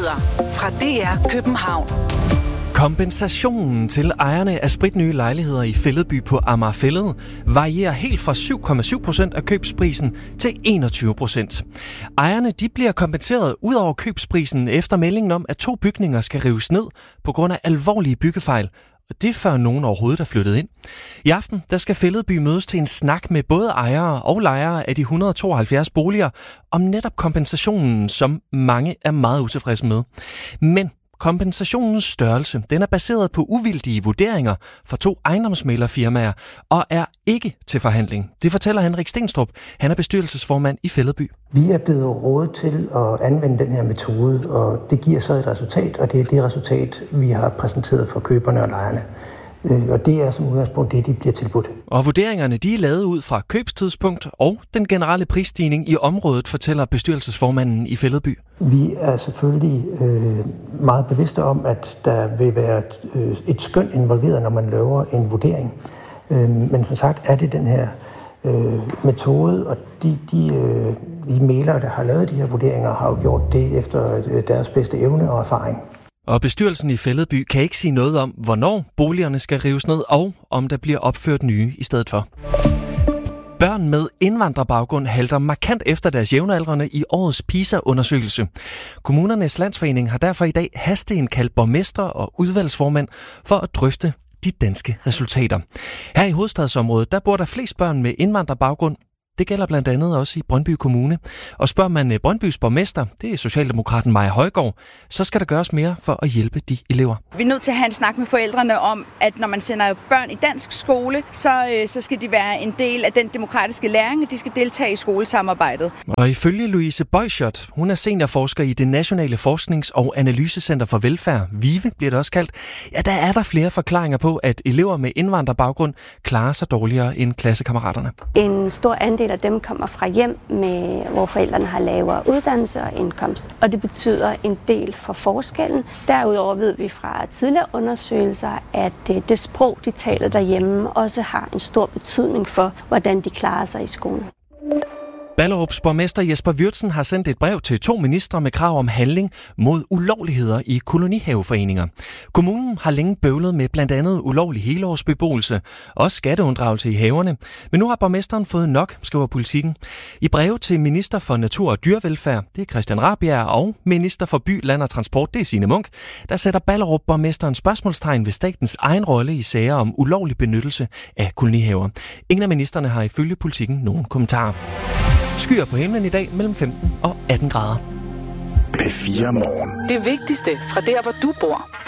Nyheder fra DR København. Kompensationen til ejerne af spritnye lejligheder i Fælledby på Amager Fælled varierer helt fra 7,7% af købsprisen til 21%. Ejerne de bliver kompenseret ud over købsprisen efter meldingen om, at 2 bygninger skal rives ned på grund af alvorlige byggefejl. Og det er før nogen overhovedet er flyttet ind. I aften der skal Fælledby mødes til en snak med både ejere og lejere af de 172 boliger om netop kompensationen, som mange er meget utilfredse med. Men kompensationens størrelse den er baseret på uvildige vurderinger fra 2 ejendomsmæglerfirmaer og er ikke til forhandling. Det fortæller Henrik Stenstrup. Han er bestyrelsesformand i Fælledby. Vi er blevet rådet til at anvende den her metode, og det giver så et resultat, og det er det resultat, vi har præsenteret for køberne og lejerne. Og det er som udgangspunkt det, de bliver tilbudt. Og vurderingerne de er lavet ud fra købstidspunkt og den generelle prisstigning i området, fortæller bestyrelsesformanden i Fælledby. Vi er selvfølgelig meget bevidste om, at der vil være et skøn involveret, når man laver en vurdering. Men som sagt er det den her metode, og de mæglere, der har lavet de her vurderinger, har jo gjort det efter deres bedste evne og erfaring. Og bestyrelsen i Fælledby kan ikke sige noget om, hvornår boligerne skal rives ned, og om der bliver opført nye i stedet for. Børn med indvandrerbaggrund halter markant efter deres jævnaldrende i årets PISA-undersøgelse. Kommunernes Landsforening har derfor i dag hasteindkaldt borgmester og udvalgsformand for at drøfte de danske resultater. Her i hovedstadsområdet, der bor der flest børn med indvandrerbaggrund. Det gælder blandt andet også i Brøndby Kommune. Og spørger man Brøndbys borgmester, det er socialdemokraten Maja Højgaard, så skal der gøres mere for at hjælpe de elever. Vi er nødt til at have en snak med forældrene om, at når man sender børn i dansk skole, så skal de være en del af den demokratiske læring, og de skal deltage i skolesamarbejdet. Og ifølge Louise Bøjschert, hun er seniorforsker i det Nationale Forsknings- og Analysecenter for Velfærd, VIVE bliver det også kaldt, ja, der er der flere forklaringer på, at elever med indvandrerbaggrund klarer sig dårligere end klassekammeraterne. En stor andel af dem kommer fra hjem, hvor forældrene har lavere uddannelse og indkomst, og det betyder en del for forskellen. Derudover ved vi fra tidligere undersøgelser, at det sprog, de taler derhjemme, også har en stor betydning for, hvordan de klarer sig i skolen. Ballerups borgmester Jesper Würtzen har sendt et brev til 2 ministre med krav om handling mod ulovligheder i kolonihaveforeninger. Kommunen har længe bøvlet med blandt andet ulovlig helårsbeboelse og skatteunddragelse i haverne, men nu har borgmesteren fået nok, skriver Politikken. I brev til minister for natur og dyrevelfærd, det er Christian Rabjerg, og minister for by, land og transport, det er Signe Munk, der sætter Ballerup borgmesteren spørgsmålstegn ved statens egen rolle i sager om ulovlig benyttelse af kolonihaver. Ingen af ministerne har ifølge Politikken nogen kommentarer. Skyer på himlen i dag mellem 15 og 18 grader. P4 Morgen. Det vigtigste fra der, hvor du bor.